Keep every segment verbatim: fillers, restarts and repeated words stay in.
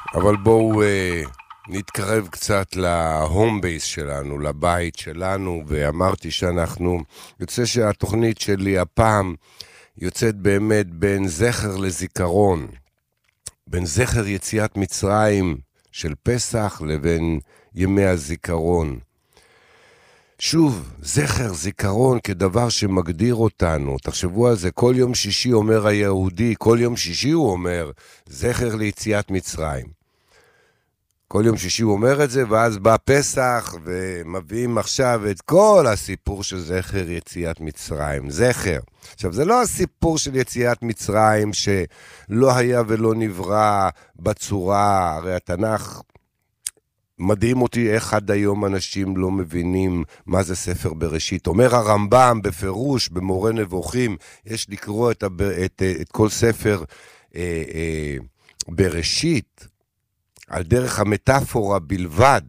אבל בואו אה, נתקרב קצת להום בייס שלנו, לבית שלנו, ואמרתי שאנחנו, יוצא שהתוכנית שלי הפעם יוצאת באמת בין זכר לזיכרון, בין זכר יציאת מצרים של פסח לבין ימי הזיכרון. שוב, זכר, זיכרון כדבר שמגדיר אותנו. תחשבו על זה, כל יום שישי אומר היהודי, כל יום שישי הוא אומר, זכר ליציאת מצרים. כל יום שישי הוא אומר את זה, ואז בא פסח, ומביאים עכשיו את כל הסיפור של זכר יציאת מצרים. זכר. עכשיו, זה לא הסיפור של יציאת מצרים שלא היה ולא נברא בצורה, הרי התנ"ך מדהים אותי איך עד היום אנשים לא מבינים מה זה ספר בראשית. אומר הרמב"ם בפירוש, במורה נבוכים, יש לקרוא את, הב... את, את כל ספר אה, אה, בראשית, על דרך המטאפורה בלבד.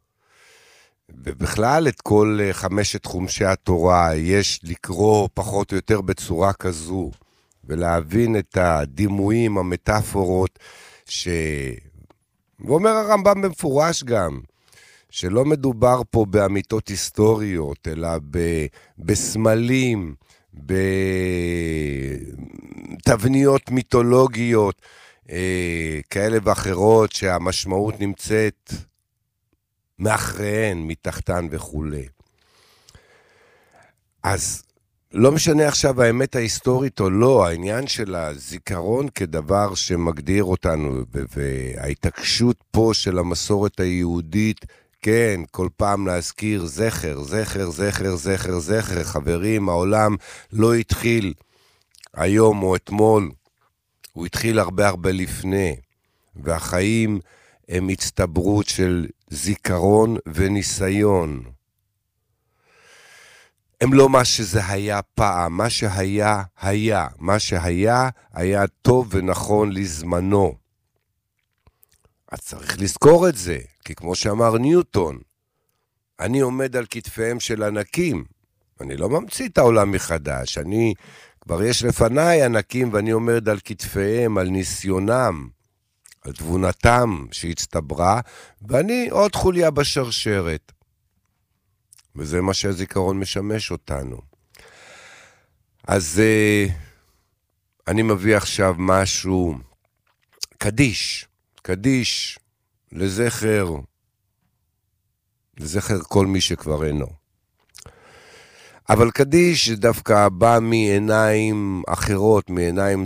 ובכלל את כל חמשת חומשי התורה יש לקרוא פחות או יותר בצורה כזו, ולהבין את הדימויים, המטאפורות ש... ואומר הרמב"ם במפורש גם, שלא מדובר פה באמיתות היסטוריות, אלא ב... בסמלים, בתבניות מיתולוגיות, אה, כאלה ואחרות, שהמשמעות נמצאת מאחריהן, מתחתן וכו'. אז לא משנה עכשיו האמת ההיסטורית או לא, העניין של הזיכרון כדבר שמגדיר אותנו, וההתעקשות פה של המסורת היהודית, כן, כל פעם להזכיר זכר, זכר, זכר, זכר, זכר. חברים, העולם לא התחיל היום או אתמול, הוא התחיל הרבה הרבה לפני, והחיים הם הצטברות של זיכרון וניסיון. הם לא מה שזה היה פעם, מה שהיה, היה. מה שהיה, היה טוב ונכון לזמנו. אז צריך לזכור את זה, כי כמו שאמר ניוטון, אני עומד על כתפיהם של ענקים. אני לא ממציא את העולם מחדש, אני, כבר יש לפניי ענקים, ואני עומד על כתפיהם, על ניסיונם, על תבונתם שהצטברה, ואני עוד חוליה בשרשרת. וזה מה שהזיכרון משמש אותנו. אז uh, אני מביא עכשיו משהו, קדיש, קדיש לזכר, לזכר כל מי שכבר אינו. אבל קדיש דווקא בא מעיניים אחרות, מעיניים